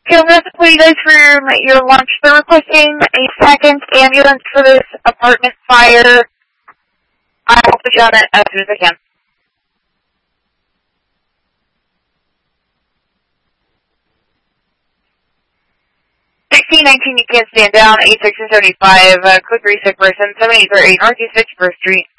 Okay, I'm going to put you guys for your lunch. They're requesting a second ambulance for this apartment fire. I will put you on it as soon as I can. 1619, you can't stand down. 86 and 75, quick reset person. 7838 Northeast 51st Street.